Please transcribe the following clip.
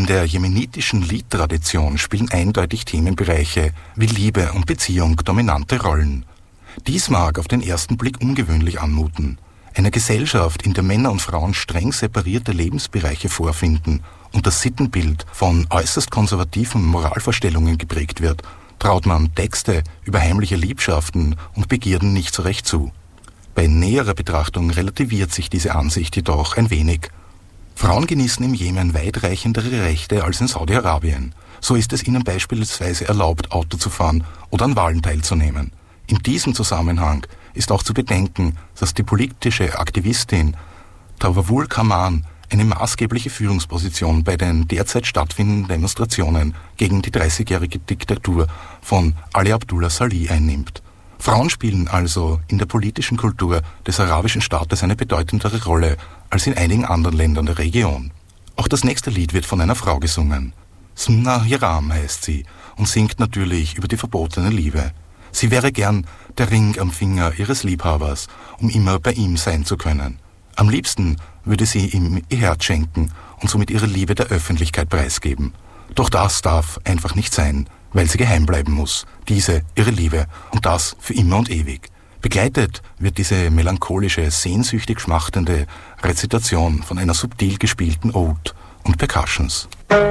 der jemenitischen Liedtradition spielen eindeutig Themenbereiche wie Liebe und Beziehung dominante Rollen. Dies mag auf den ersten Blick ungewöhnlich anmuten. Eine Gesellschaft, in der Männer und Frauen streng separierte Lebensbereiche vorfinden und das Sittenbild von äußerst konservativen Moralvorstellungen geprägt wird, traut man Texte über heimliche Liebschaften und Begierden nicht so recht zu. Bei näherer Betrachtung relativiert sich diese Ansicht jedoch ein wenig. Frauen genießen im Jemen weitreichendere Rechte als in Saudi-Arabien. So ist es ihnen beispielsweise erlaubt, Auto zu fahren oder an Wahlen teilzunehmen. In diesem Zusammenhang ist auch zu bedenken, dass die politische Aktivistin Tawavul Kaman eine maßgebliche Führungsposition bei den derzeit stattfindenden Demonstrationen gegen die 30-jährige Diktatur von Ali Abdullah Salih einnimmt. Frauen spielen also in der politischen Kultur des arabischen Staates eine bedeutendere Rolle als in einigen anderen Ländern der Region. Auch das nächste Lied wird von einer Frau gesungen. Smna Hiram heißt sie und singt natürlich über die verbotene Liebe. Sie wäre gern der Ring am Finger ihres Liebhabers, um immer bei ihm sein zu können. Am liebsten würde sie ihm ihr Herz schenken und somit ihre Liebe der Öffentlichkeit preisgeben. Doch das darf einfach nicht sein, weil sie geheim bleiben muss, diese ihre Liebe, und das für immer und ewig. Begleitet wird diese melancholische, sehnsüchtig schmachtende Rezitation von einer subtil gespielten Ode und Percussions.